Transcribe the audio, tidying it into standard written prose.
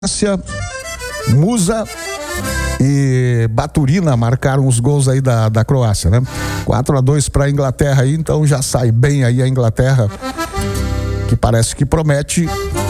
Musa e Baturina marcaram os gols aí da Croácia, né? 4-2 para a Inglaterra aí, então já sai bem aí a Inglaterra, que parece que promete